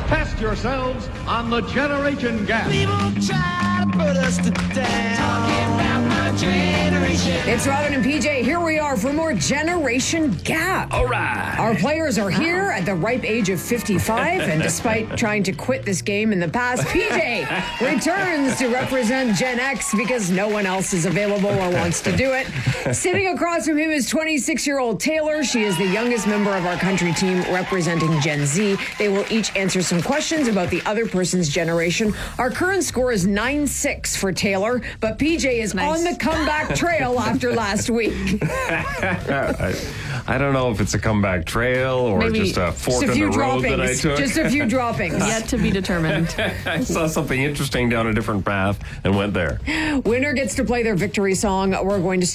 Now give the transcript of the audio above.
Test yourselves on the generation gap. People try to put us to down. Talking about my generation. It's Robin and PJ. Here we are for more Generation Gap. All right. Our players are here at the ripe age of 55, and despite trying to quit this game in the past, PJ returns to represent Gen X because no one else is available or wants to do it. Sitting across from him is 26-year-old Taylor. She is the youngest member of our country team representing Gen Z. They will each answer some questions about the other person's generation. Our current score is 9-6 for Taylor, but PJ is on the comeback trail after last week. I don't know if it's a comeback trail or Maybe just a fork in the road droppings. that I took. Just a few droppings. Yet to be determined. I saw something interesting down a different path and went there. Winner gets to play their victory song. We're going to